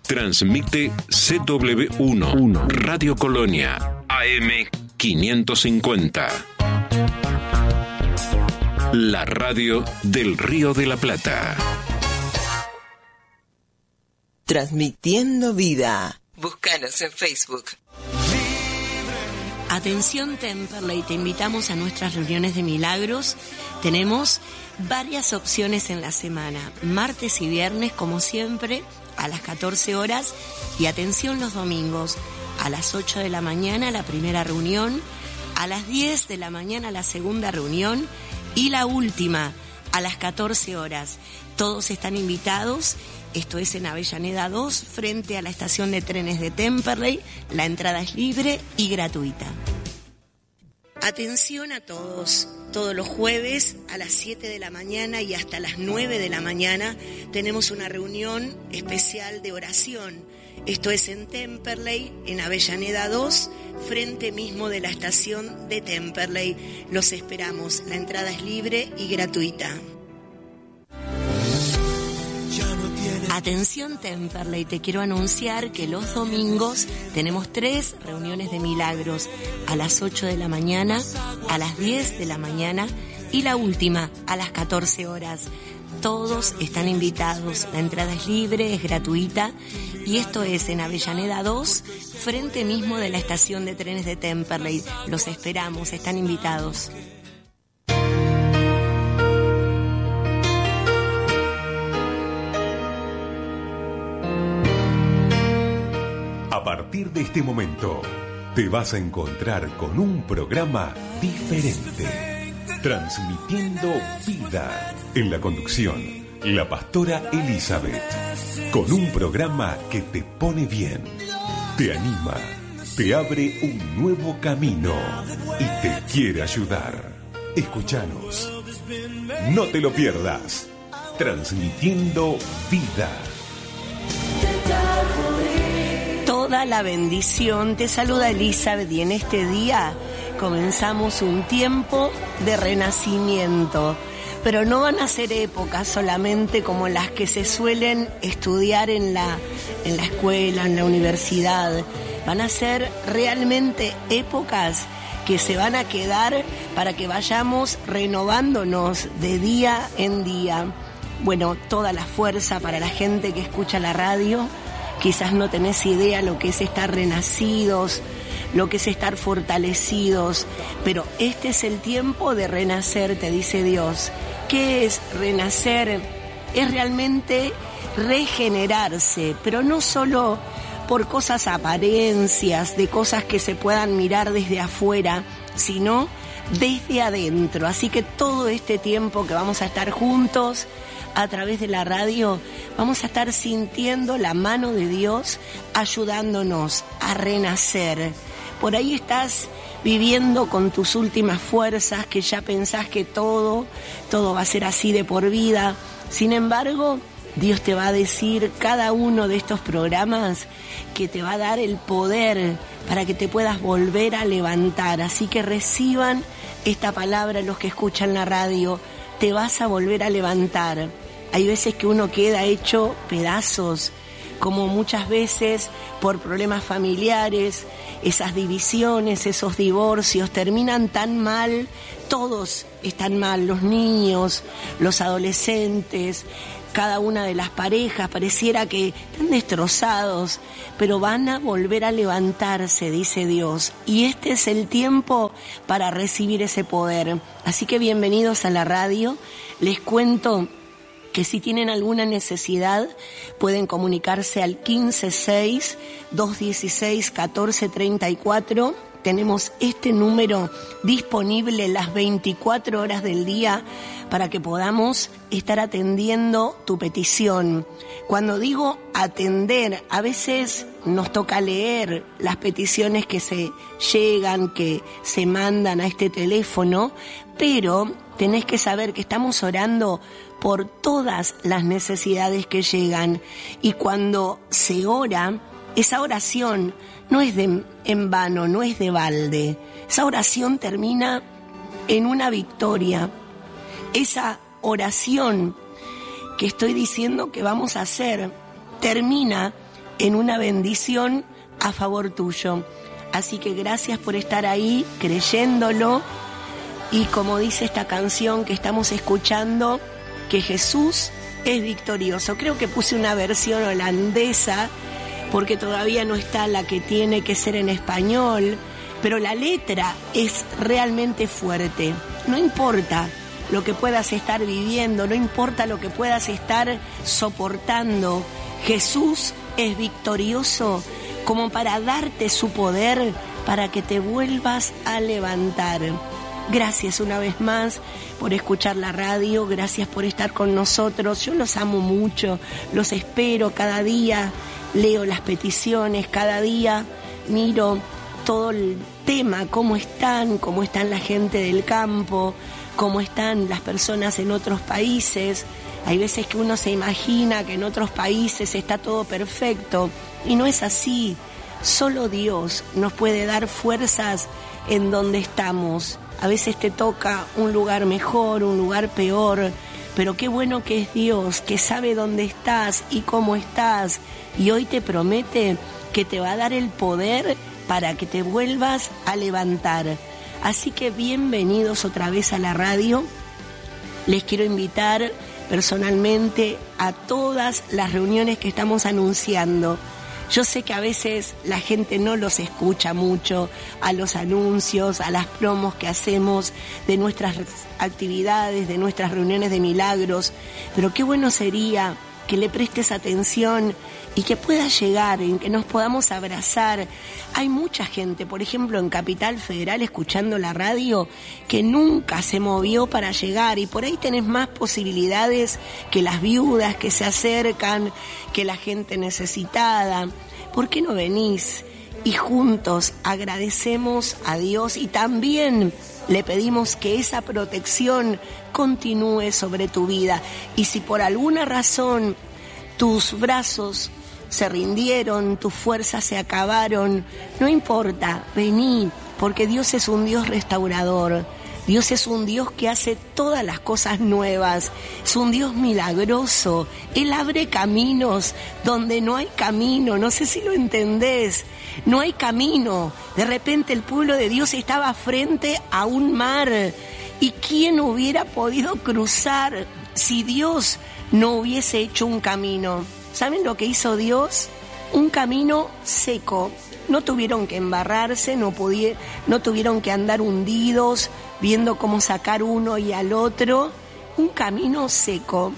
Transmite CW1 Radio Colonia AM 550. La radio del Río de la Plata. Transmitiendo vida. Búscanos en Facebook. Atención Temperley, te invitamos a nuestras reuniones de milagros. Tenemos varias opciones en la semana, martes y viernes como siempre a las 14 horas y atención los domingos a las 8 de la mañana la primera reunión, a las 10 de la mañana la segunda reunión y la última a las 14 horas. Todos están invitados. Esto es en Avellaneda 2, frente a la estación de trenes de Temperley. La entrada es libre y gratuita. Atención a todos. Todos los jueves a las 7 de la mañana y hasta las 9 de la mañana tenemos una reunión especial de oración. Esto es en Temperley, en Avellaneda 2, frente mismo de la estación de Temperley. Los esperamos. La entrada es libre y gratuita. Atención Temperley, te quiero anunciar que los domingos tenemos 3 reuniones de milagros, a las 8 de la mañana, a las 10 de la mañana y la última a las 14 horas. Todos están invitados, la entrada es libre, es gratuita y esto es en Avellaneda 2, frente mismo de la estación de trenes de Temperley. Los esperamos, están invitados. A partir de este momento, te vas a encontrar con un programa diferente. Transmitiendo vida. En la conducción, la pastora Elizabeth. Con un programa que te pone bien, te anima, te abre un nuevo camino y te quiere ayudar. Escúchanos. No te lo pierdas. Transmitiendo vida. Toda la bendición, te saluda Elizabeth y en este día comenzamos un tiempo de renacimiento, pero no van a ser épocas solamente como las que se suelen estudiar en la escuela, en la universidad, van a ser realmente épocas que se van a quedar para que vayamos renovándonos de día en día. Bueno, toda la fuerza para la gente que escucha la radio. Quizás no tenés idea lo que es estar renacidos, lo que es estar fortalecidos, pero este es el tiempo de renacer, te dice Dios. ¿Qué es renacer? Es realmente regenerarse, pero no solo por cosas apariencias, de cosas que se puedan mirar desde afuera, sino desde adentro. Así que todo este tiempo que vamos a estar juntos a través de la radio, vamos a estar sintiendo la mano de Dios ayudándonos a renacer. Por ahí estás viviendo con tus últimas fuerzas, que ya pensás que todo va a ser así de por vida. Sin embargo, Dios te va a decir cada uno de estos programas que te va a dar el poder para que te puedas volver a levantar. Así que reciban esta palabra los que escuchan la radio. Te vas a volver a levantar. Hay veces que uno queda hecho pedazos, como muchas veces por problemas familiares, esas divisiones, esos divorcios terminan tan mal, todos están mal, los niños, los adolescentes, cada una de las parejas, pareciera que están destrozados, pero van a volver a levantarse, dice Dios. Y este es el tiempo para recibir ese poder. Así que bienvenidos a la radio. Les cuento que si tienen alguna necesidad pueden comunicarse al 156-216-1434. Tenemos este número disponible las 24 horas del día para que podamos estar atendiendo tu petición. Cuando digo atender, a veces nos toca leer las peticiones que se llegan, que se mandan a este teléfono, pero tenés que saber que estamos orando por todas las necesidades que llegan. Y cuando se ora, esa oración no es en vano, no es de balde. Esa oración termina en una victoria. Esa oración que estoy diciendo que vamos a hacer termina en una bendición a favor tuyo. Así que gracias por estar ahí, creyéndolo, y como dice esta canción que estamos escuchando, que Jesús es victorioso. Creo que puse una versión holandesa, porque todavía no está la que tiene que ser en español, pero la letra es realmente fuerte. No importa lo que puedas estar viviendo, no importa lo que puedas estar soportando, Jesús es victorioso como para darte su poder para que te vuelvas a levantar. Gracias una vez más por escuchar la radio, gracias por estar con nosotros. Yo los amo mucho, los espero cada día, leo las peticiones cada día, miro todo el tema, cómo están la gente del campo, cómo están las personas en otros países. Hay veces que uno se imagina que en otros países está todo perfecto y no es así. Solo Dios nos puede dar fuerzas en donde estamos. A veces te toca un lugar mejor, un lugar peor, pero qué bueno que es Dios, que sabe dónde estás y cómo estás, y hoy te promete que te va a dar el poder para que te vuelvas a levantar. Así que bienvenidos otra vez a la radio. Les quiero invitar personalmente a todas las reuniones que estamos anunciando. Yo sé que a veces la gente no los escucha mucho, a los anuncios, a las promos que hacemos de nuestras actividades, de nuestras reuniones de milagros, pero qué bueno sería que le prestes atención y que pueda llegar, en que nos podamos abrazar. Hay mucha gente, por ejemplo, en Capital Federal escuchando la radio, que nunca se movió para llegar, y por ahí tenés más posibilidades que las viudas que se acercan, que la gente necesitada. ¿Por qué no venís? Y juntos agradecemos a Dios y también le pedimos que esa protección continúe sobre tu vida. Y si por alguna razón tus brazos se rindieron, tus fuerzas se acabaron, no importa, vení, porque Dios es un Dios restaurador. Dios es un Dios que hace todas las cosas nuevas, es un Dios milagroso. Él abre caminos donde no hay camino, no sé si lo entendés, no hay camino. De repente el pueblo de Dios estaba frente a un mar, y ¿quién hubiera podido cruzar si Dios no hubiese hecho un camino? ¿Saben lo que hizo Dios? Un camino seco. No tuvieron que embarrarse, no tuvieron que andar hundidos, viendo cómo sacar uno y al otro. Un camino seco.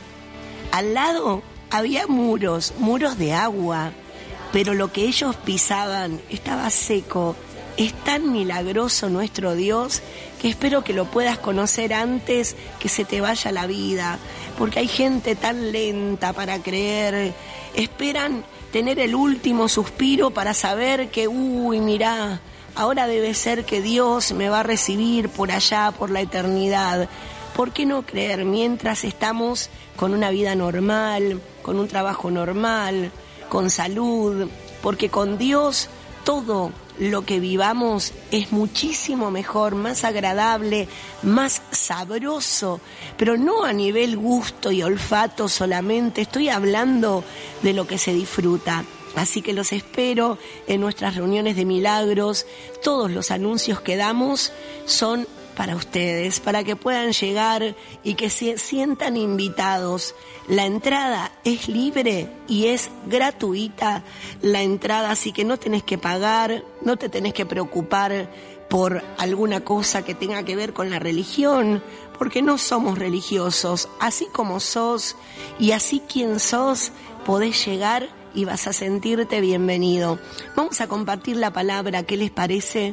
Al lado había muros de agua, pero lo que ellos pisaban estaba seco. Es tan milagroso nuestro Dios que espero que lo puedas conocer antes que se te vaya la vida, porque hay gente tan lenta para creer, esperan tener el último suspiro para saber que, mirá, ahora debe ser que Dios me va a recibir por allá, por la eternidad. ¿Por qué no creer mientras estamos con una vida normal, con un trabajo normal, con salud? Porque con Dios todo lo que vivamos es muchísimo mejor, más agradable, más sabroso, pero no a nivel gusto y olfato solamente, estoy hablando de lo que se disfruta. Así que los espero en nuestras reuniones de milagros. Todos los anuncios que damos son para ustedes, para que puedan llegar y que se sientan invitados. La entrada es libre y es gratuita la entrada, así que no tenés que pagar, no te tenés que preocupar por alguna cosa que tenga que ver con la religión, porque no somos religiosos. Así como sos y así quien sos, podés llegar y vas a sentirte bienvenido. Vamos a compartir la palabra, ¿qué les parece?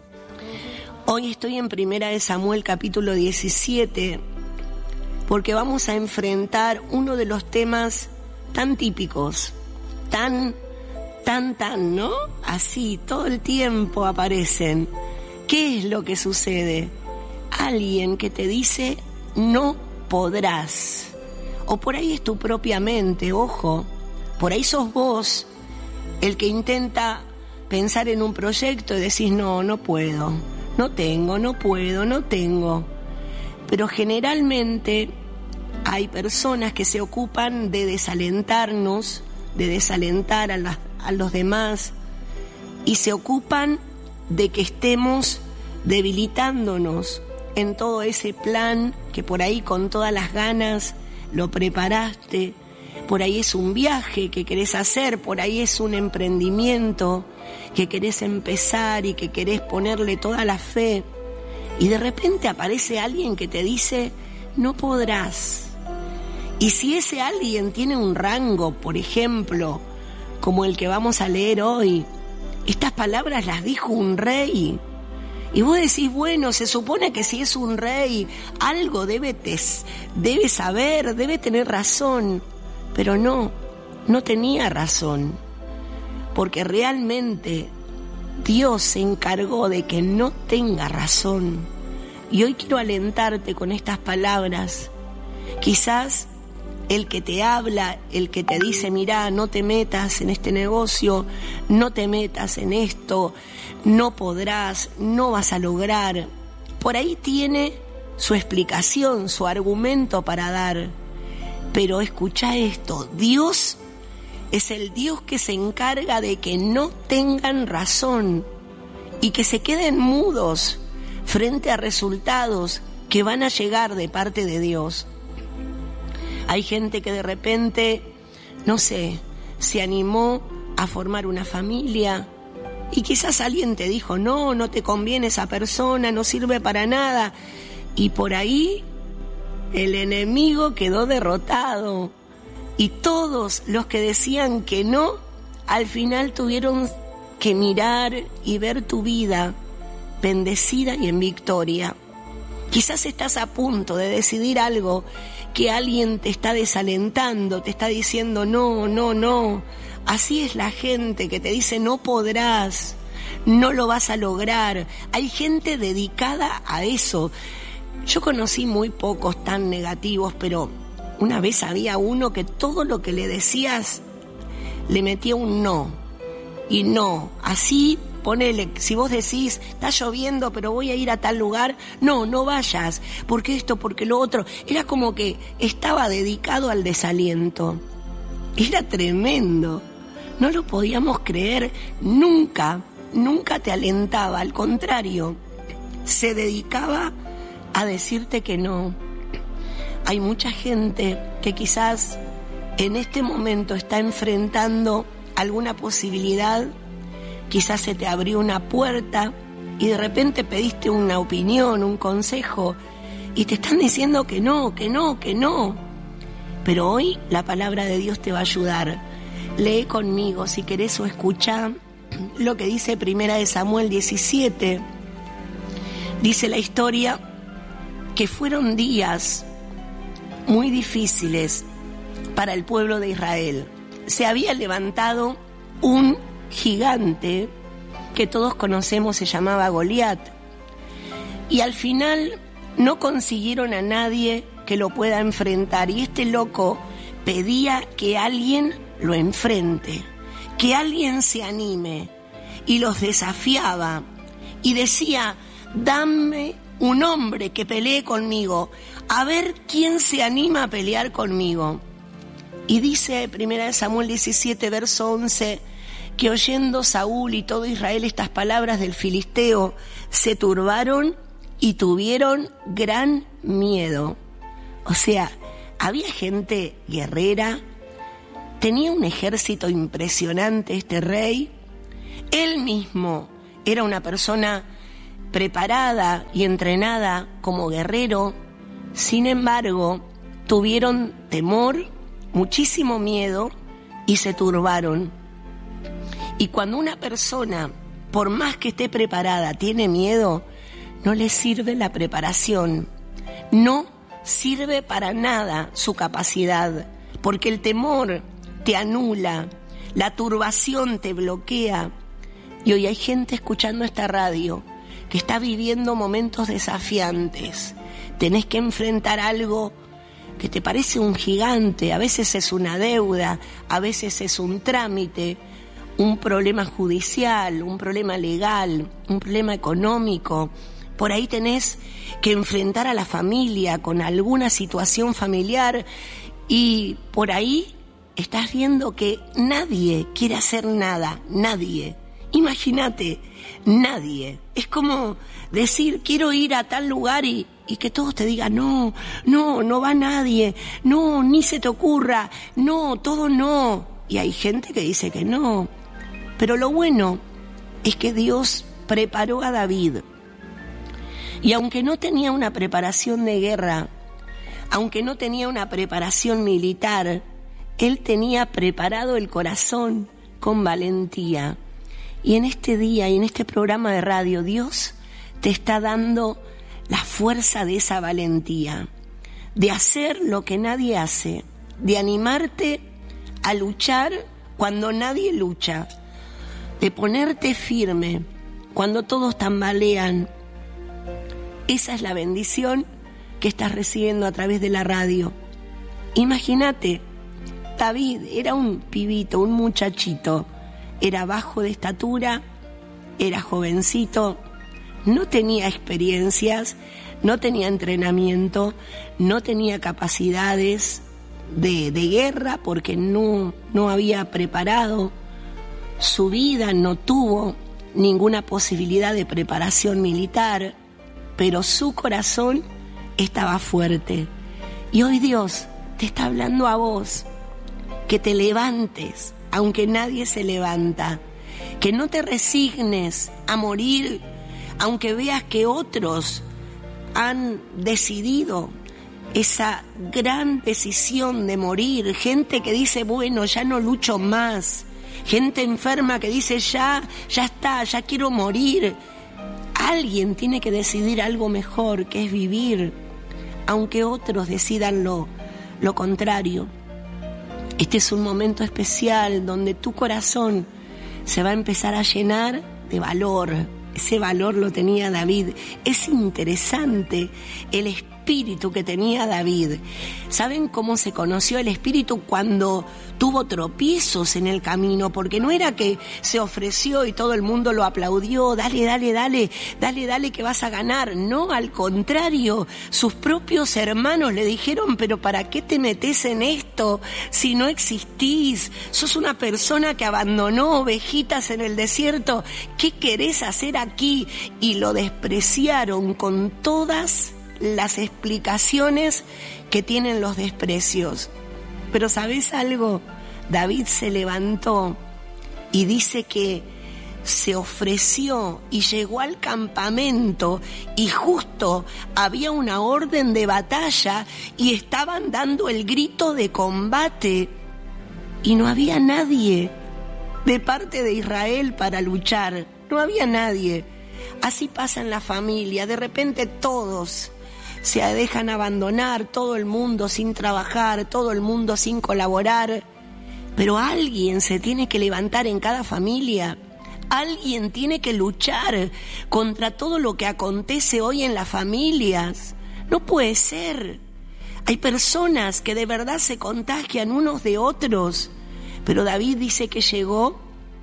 Hoy estoy en 1 Samuel capítulo 17, porque vamos a enfrentar uno de los temas tan típicos, tan, ¿no? Así, todo el tiempo aparecen. ¿Qué es lo que sucede? Alguien que te dice, no podrás. O por ahí es tu propia mente, ojo. Por ahí sos vos el que intenta pensar en un proyecto y decís, no puedo. No tengo, no puedo, no tengo. Pero generalmente hay personas que se ocupan de desalentarnos, de desalentar a a los demás y se ocupan de que estemos debilitándonos en todo ese plan que por ahí con todas las ganas lo preparaste. Por ahí es un viaje que querés hacer, por ahí es un emprendimiento que querés empezar y que querés ponerle toda la fe. Y de repente aparece alguien que te dice, no podrás. Y si ese alguien tiene un rango, por ejemplo, como el que vamos a leer hoy, estas palabras las dijo un rey. Y vos decís, bueno, se supone que si es un rey, algo debe saber, debe tener razón. Pero no tenía razón. Porque realmente Dios se encargó de que no tenga razón. Y hoy quiero alentarte con estas palabras. Quizás el que te habla, el que te dice, mirá, no te metas en este negocio, no te metas en esto, no podrás, no vas a lograr. Por ahí tiene su explicación, su argumento para dar. Pero escucha esto, Dios es el Dios que se encarga de que no tengan razón y que se queden mudos frente a resultados que van a llegar de parte de Dios. Hay gente que de repente, no sé, se animó a formar una familia y quizás alguien te dijo, no te conviene esa persona, no sirve para nada. Y por ahí el enemigo quedó derrotado. Y todos los que decían que no, al final tuvieron que mirar y ver tu vida bendecida y en victoria. Quizás estás a punto de decidir algo que alguien te está desalentando, te está diciendo no. Así es la gente que te dice no podrás, no lo vas a lograr. Hay gente dedicada a eso. Yo conocí muy pocos tan negativos, pero una vez había uno que todo lo que le decías le metía un no. Y no, así ponele, si vos decís, está lloviendo, pero voy a ir a tal lugar, no vayas, porque esto, porque lo otro. Era como que estaba dedicado al desaliento. Era tremendo. No lo podíamos creer. Nunca te alentaba. Al contrario, se dedicaba a decirte que no. Hay mucha gente que quizás en este momento está enfrentando alguna posibilidad. Quizás se te abrió una puerta y de repente pediste una opinión, un consejo y te están diciendo que no. Pero hoy la palabra de Dios te va a ayudar. Lee conmigo si querés o escuchá lo que dice 1 Samuel 17. Dice la historia que fueron días muy difíciles para el pueblo de Israel. Se había levantado un gigante que todos conocemos, se llamaba Goliat, y al final no consiguieron a nadie que lo pueda enfrentar, y este loco pedía que alguien lo enfrente, que alguien se anime, y los desafiaba y decía, dame un hombre que pelee conmigo, a ver quién se anima a pelear conmigo. Y dice 1 Samuel 17, verso 11, que oyendo Saúl y todo Israel estas palabras del filisteo, se turbaron y tuvieron gran miedo. O sea, había gente guerrera, tenía un ejército impresionante este rey, él mismo era una persona preparada y entrenada como guerrero. Sin embargo, tuvieron temor, muchísimo miedo y se turbaron. Y cuando una persona, por más que esté preparada, tiene miedo, no le sirve la preparación. No sirve para nada su capacidad, porque el temor te anula, la turbación te bloquea. Y hoy hay gente escuchando esta radio que está viviendo momentos desafiantes. Tenés que enfrentar algo que te parece un gigante, a veces es una deuda, a veces es un trámite, un problema judicial, un problema legal, un problema económico. Por ahí tenés que enfrentar a la familia con alguna situación familiar y por ahí estás viendo que nadie quiere hacer nada, nadie. Imagínate, nadie. Es como decir, quiero ir a tal lugar y que todos te digan, no va nadie, no, ni se te ocurra, no, todo no. Y hay gente que dice que no. Pero lo bueno es que Dios preparó a David. Y aunque no tenía una preparación de guerra, aunque no tenía una preparación militar, él tenía preparado el corazón con valentía. Y en este día y en este programa de radio, Dios te está dando la fuerza de esa valentía, de hacer lo que nadie hace, de animarte a luchar cuando nadie lucha, de ponerte firme cuando todos tambalean. Esa es la bendición que estás recibiendo a través de la radio. Imagínate, David era un pibito, un muchachito, era bajo de estatura, era jovencito, no tenía experiencias, no tenía entrenamiento, no tenía capacidades de guerra porque no había preparado su vida, no tuvo ninguna posibilidad de preparación militar, pero su corazón estaba fuerte. Y hoy Dios te está hablando a vos, que te levantes, aunque nadie se levanta, que no te resignes a morir, aunque veas que otros han decidido esa gran decisión de morir, gente que dice, bueno, ya no lucho más, gente enferma que dice, ya está, ya quiero morir. Alguien tiene que decidir algo mejor, que es vivir, aunque otros decidan lo contrario. Este es un momento especial donde tu corazón se va a empezar a llenar de valor. Ese valor lo tenía David. Es interesante el espíritu que tenía David. ¿Saben cómo se conoció el espíritu? Cuando tuvo tropiezos en el camino, porque no era que se ofreció y todo el mundo lo aplaudió, dale que vas a ganar. No, al contrario, sus propios hermanos le dijeron, pero ¿para qué te metes en esto si no existís? Sos una persona que abandonó ovejitas en el desierto, ¿qué querés hacer aquí? Y lo despreciaron con todas las explicaciones que tienen los desprecios. Pero ¿sabés algo? David se levantó y dice que se ofreció y llegó al campamento y justo había una orden de batalla y estaban dando el grito de combate y no había nadie de parte de Israel para luchar, no había nadie. Así pasa en la familia, de repente todos se dejan abandonar, todo el mundo sin trabajar, todo el mundo sin colaborar, pero alguien se tiene que levantar en cada familia, alguien tiene que luchar contra todo lo que acontece hoy en las familias. No puede ser. Hay personas que de verdad se contagian unos de otros, pero David dice que llegó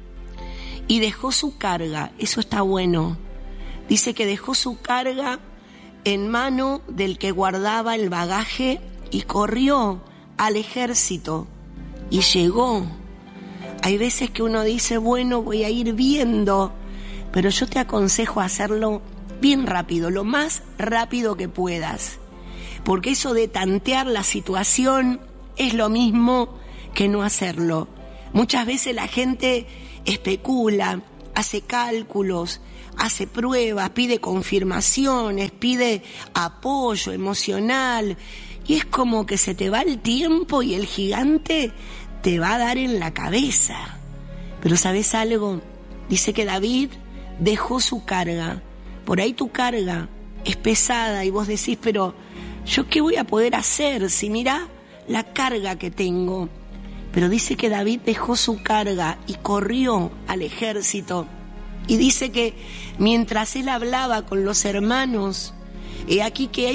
y dejó su carga, eso está bueno. Dice que dejó su carga en mano del que guardaba el bagaje y corrió al ejército y llegó. Hay veces que uno dice, bueno, voy a ir viendo, pero yo te aconsejo hacerlo bien rápido, lo más rápido que puedas, porque eso de tantear la situación es lo mismo que no hacerlo. Muchas veces la gente especula, hace cálculos, hace pruebas, pide confirmaciones, pide apoyo emocional, y es como que se te va el tiempo y el gigante te va a dar en la cabeza. Pero ¿sabes algo? Dice que David dejó su carga. Por ahí tu carga es pesada y vos decís, pero ¿yo qué voy a poder hacer si mirá la carga que tengo? Pero dice que David dejó su carga y corrió al ejército. Y dice que mientras él hablaba con los hermanos, he aquí que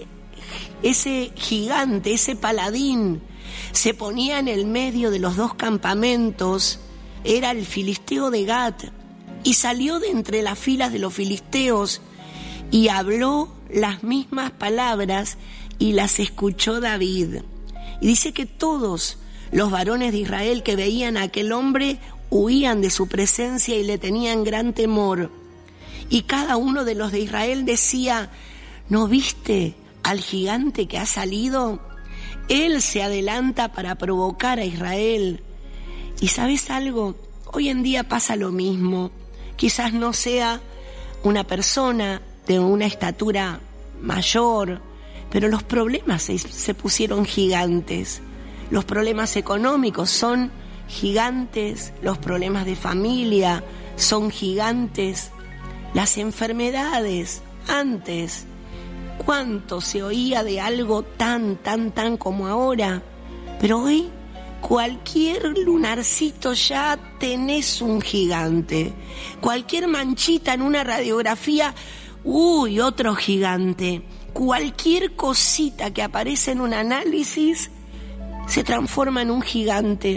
ese gigante, ese paladín, se ponía en el medio de los dos campamentos, era el filisteo de Gat, y salió de entre las filas de los filisteos y habló las mismas palabras y las escuchó David. Y dice que todos Los varones de Israel que veían a aquel hombre huían de su presencia y le tenían gran temor. Y cada uno de los de Israel decía: ¿no viste al gigante que ha salido? Él se adelanta para provocar a Israel. Y ¿sabes algo? Hoy en día pasa lo mismo. Quizás no sea una persona de una estatura mayor, pero los problemas se pusieron gigantes. Los problemas económicos son gigantes, los problemas de familia son gigantes, las enfermedades. Antes, ¿cuánto se oía de algo tan como ahora? Pero hoy, cualquier lunarcito ya tenés un gigante. Cualquier manchita en una radiografía, ¡uy!, otro gigante. Cualquier cosita que aparece en un análisis se transforma en un gigante.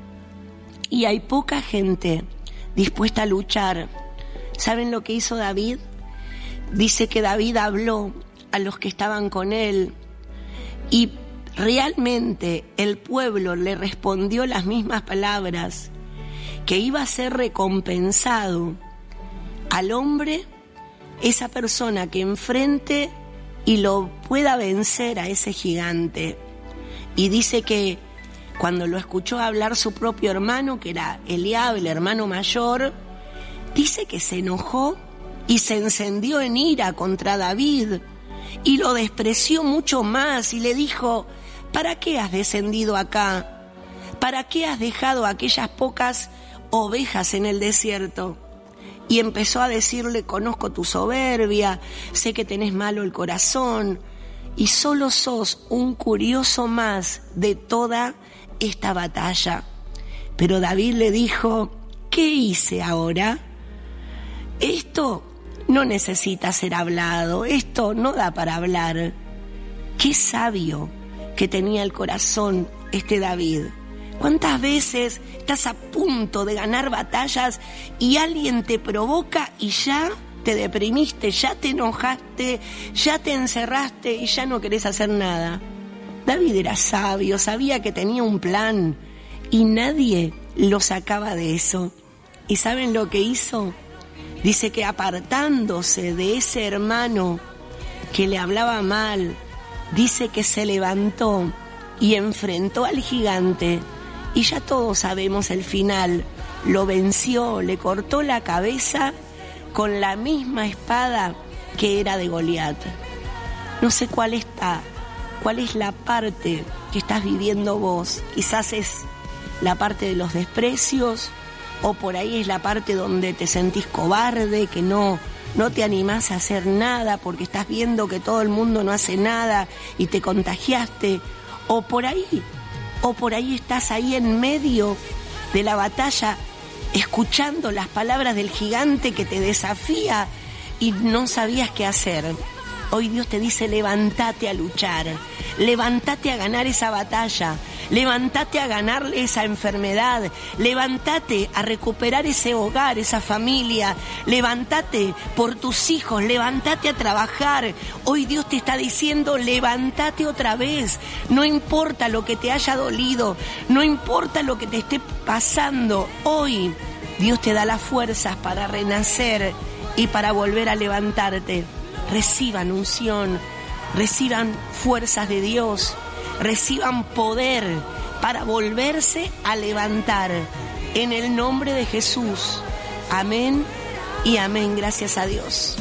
Y hay poca gente dispuesta a luchar. ¿Saben lo que hizo David? Dice que David habló a los que estaban con él y realmente el pueblo le respondió las mismas palabras, que iba a ser recompensado al hombre, esa persona que enfrente y lo pueda vencer a ese gigante. Y dice que cuando lo escuchó hablar su propio hermano, que era Eliab, el hermano mayor, dice que se enojó y se encendió en ira contra David y lo despreció mucho más y le dijo: ¿para qué has descendido acá? ¿Para qué has dejado aquellas pocas ovejas en el desierto? Y empezó a decirle: conozco tu soberbia, sé que tenés malo el corazón y solo sos un curioso más de toda esta batalla. Pero David le dijo: ¿qué hice ahora? Esto no necesita ser hablado, esto no da para hablar. Qué sabio que tenía el corazón este David. ¿Cuántas veces estás a punto de ganar batallas y alguien te provoca y ya te deprimiste, ya te enojaste, ya te encerraste y ya no querés hacer nada? David era sabio, sabía que tenía un plan y nadie lo sacaba de eso. ¿Y saben lo que hizo? Dice que apartándose de ese hermano que le hablaba mal, dice que se levantó y enfrentó al gigante. Y ya todos sabemos el final. Lo venció, le cortó la cabeza con la misma espada que era de Goliat. No sé cuál es la parte que estás viviendo vos. Quizás es la parte de los desprecios, o por ahí es la parte donde te sentís cobarde, que no te animás a hacer nada porque estás viendo que todo el mundo no hace nada y te contagiaste, o por ahí estás ahí en medio de la batalla escuchando las palabras del gigante que te desafía y no sabías qué hacer. Hoy Dios te dice: levántate a luchar, levántate a ganar esa batalla, levántate a ganarle esa enfermedad, levántate a recuperar ese hogar, esa familia, levántate por tus hijos, levántate a trabajar. Hoy Dios te está diciendo: levántate otra vez, no importa lo que te haya dolido, no importa lo que te esté pasando, hoy Dios te da las fuerzas para renacer y para volver a levantarte. Reciban unción, reciban fuerzas de Dios, reciban poder para volverse a levantar. En el nombre de Jesús. Amén y amén. Gracias a Dios.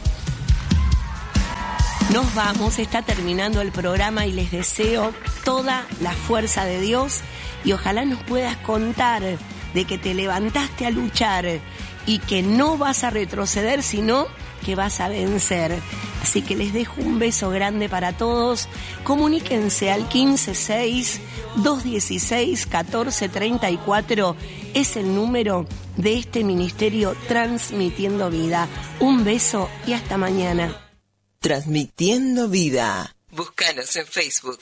Nos vamos, está terminando el programa y les deseo toda la fuerza de Dios y ojalá nos puedas contar de que te levantaste a luchar y que no vas a retroceder, sino que vas a vencer. Así que les dejo un beso grande para todos. Comuníquense al 156-216-1434. Es el número de este ministerio Transmitiendo Vida. Un beso y hasta mañana. Transmitiendo Vida. Búscanos en Facebook.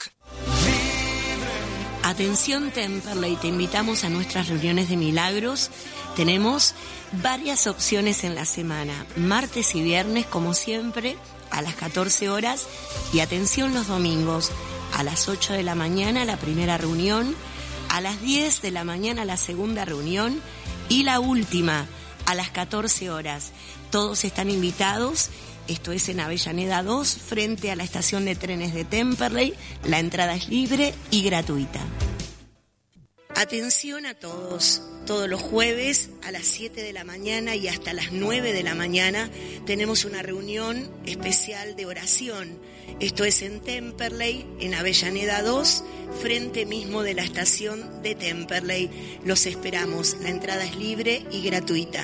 Atención Temperley, te invitamos a nuestras reuniones de milagros. Tenemos varias opciones en la semana, martes y viernes como siempre a las 14 horas y atención los domingos a las 8 de la mañana la primera reunión, A las 10 de la mañana la segunda reunión y la última a las 14 horas. Todos están invitados. Esto es en Avellaneda 2, frente a la estación de trenes de Temperley. La entrada es libre y gratuita. Atención a todos. Todos los jueves a las 7 de la mañana y hasta las 9 de la mañana tenemos una reunión especial de oración. Esto es en Temperley, en Avellaneda 2, frente mismo de la estación de Temperley. Los esperamos. La entrada es libre y gratuita.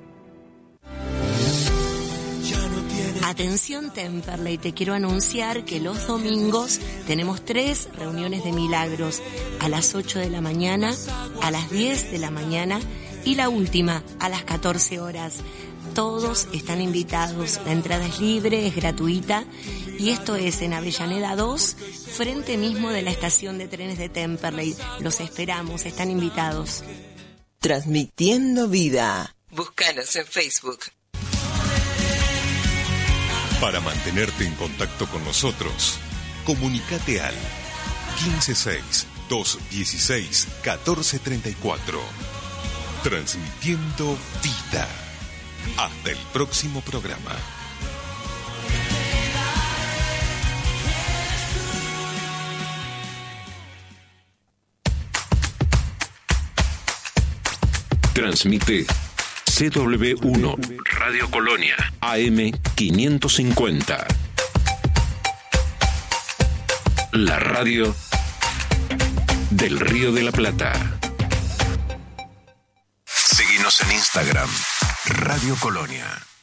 Atención Temperley, te quiero anunciar que los domingos tenemos 3 reuniones de milagros, a las 8 de la mañana, a las 10 de la mañana y la última a las 14 horas. Todos están invitados, la entrada es libre, es gratuita y esto es en Avellaneda 2, frente mismo de la estación de trenes de Temperley. Los esperamos, están invitados. Transmitiendo vida. Búscanos en Facebook. Para mantenerte en contacto con nosotros, comunícate al 156-216-1434. Transmitiendo vida. Hasta el próximo programa. Transmite CW1 Radio Colonia AM 550. La radio del Río de la Plata. Seguinos en Instagram, Radio Colonia.